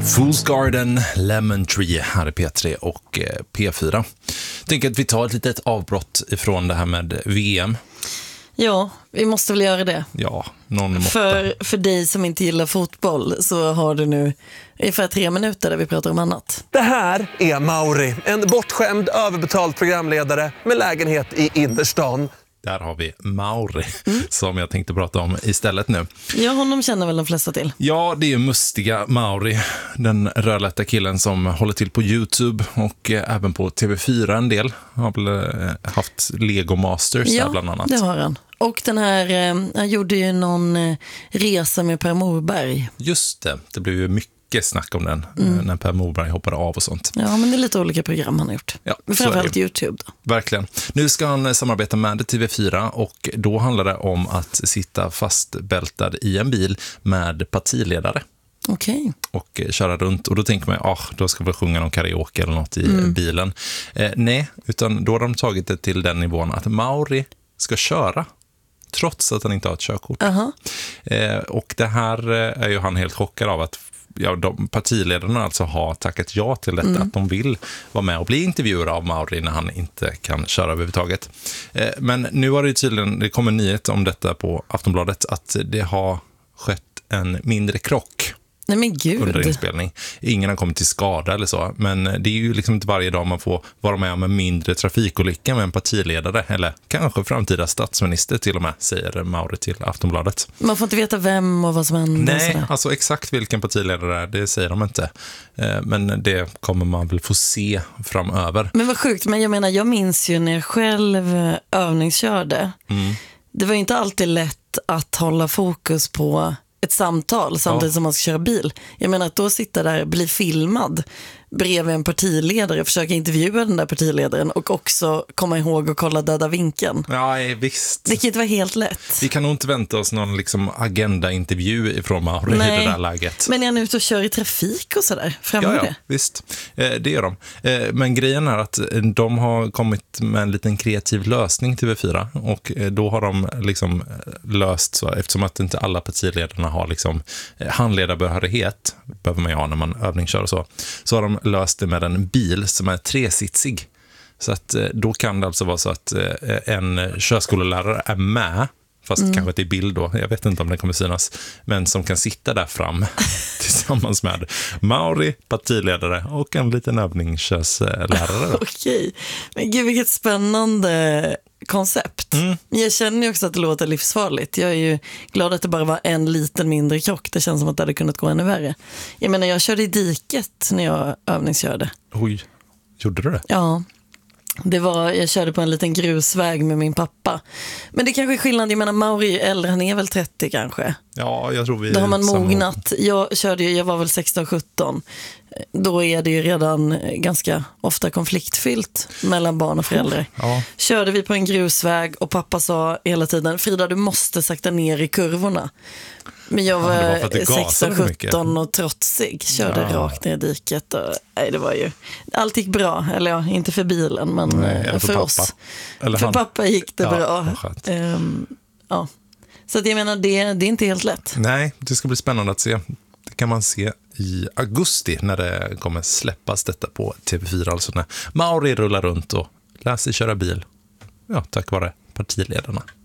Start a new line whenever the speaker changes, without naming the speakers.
Fool's Garden, Lemon Tree här i P3 och P4. Tänker att vi tar ett litet avbrott ifrån det här med VM.
Ja, vi måste väl göra det.
Ja, någon måtta.
För dig som inte gillar fotboll så har du nu ungefär 3 minuter där vi pratar om annat.
Det här är Mauri, en bortskämd, överbetald programledare med lägenhet i innerstan.
Där har vi Mauri som jag tänkte prata om istället nu.
Ja, honom känner väl de flesta till.
Ja, det är mustiga Mauri, den rödlätta killen som håller till på YouTube och även på TV4 en del. Har väl haft Lego Masters där bland annat.
Ja, det har han. Och den här, han gjorde ju någon resa med Per Morberg.
Just det, det blev ju mycket snack om den när Per Morberg hoppade av och sånt.
Ja, men det är lite olika program han har gjort.
Ja,
framförallt YouTube då.
Verkligen. Nu ska han samarbeta med TV4 och då handlar det om att sitta fastbältad i en bil med partiledare.
Okej.
Och köra runt. Och då tänker man, då ska vi sjunga någon karaoke eller något i bilen. Nej, utan då har de tagit det till den nivån att Mauri ska köra trots att han inte har ett körkort. Och det här är ju han helt chockad av att partiledarna alltså har tackat ja till detta, att de vill vara med och bli intervjuer av Mauri när han inte kan köra överhuvudtaget. Men nu har det tydligen, det kommer nyhet om detta på Aftonbladet, att det har skett en mindre krock.
Nej men gud.
Under inspelning. Ingen har kommit till skada eller så, men det är ju liksom inte varje dag man får vara med om en mindre trafikolycka med en partiledare, eller kanske framtida statsminister till och med, säger Mauri till Aftonbladet.
Man får inte veta vem och vad som händer.
Nej, alltså exakt vilken partiledare det är, det säger de inte. Men det kommer man väl få se framöver.
Men vad sjukt, men jag menar, jag minns ju när jag själv övningskörde. Det var ju inte alltid lätt att hålla fokus på ett samtal samtidigt som man ska köra bil. Jag menar att då sitta där, bli filmad bredvid en partiledare, försöka intervjua den där partiledaren och också komma ihåg och kolla döda vinkeln.
Ja, visst.
Det kan inte vara helt lätt.
Vi kan nog inte vänta oss någon liksom agenda-intervju ifrån Mauri i det där läget.
Men är han ute och kör i trafik och sådär?
Ja, visst. Det gör de. Men grejen är att de har kommit med en liten kreativ lösning till TV4 och då har de liksom löst så, eftersom att inte alla partiledarna har liksom handledarbehörighet, behöver man ju ha när man övningskör och så har de löst det med en bil som är 3-sitsig. Så att då kan det alltså vara så att en körskolelärare är med, fast kanske inte i bild då, jag vet inte om det kommer synas, men som kan sitta där fram tillsammans med Mauri, partiledare och en liten övningskörslärare.
Okej, men gud vilket spännande koncept. Jag känner ju också att det låter livsfarligt. Jag är ju glad att det bara var en liten mindre krock. Det känns som att det hade kunnat gå ännu värre. Jag menar, jag körde i diket när jag övningskörde.
Oj, gjorde du det?
Ja. Jag körde på en liten grusväg med min pappa. Men det kanske är skillnad, jag menar Mauri är äldre, han är väl 30 kanske.
Ja, jag tror vi.
Då har man mognat. Jag var väl 16-17. Då är det ju redan ganska ofta konfliktfyllt mellan barn och föräldrar. Körde vi på en grusväg och pappa sa hela tiden, Frida, du måste sakta ner i kurvorna. Men jag var 16-17 och trotsig. Körde rakt ner i diket. Och, det var ju, allt gick bra. Eller ja, inte för bilen, men för oss. För pappa gick det bra. Så att jag menar, det är inte helt lätt.
Nej, det ska bli spännande att se. Det kan man se i augusti när det kommer släppas detta på TV4. Alltså när Mauri rullar runt och lär sig köra bil. Ja, tack vare partiledarna.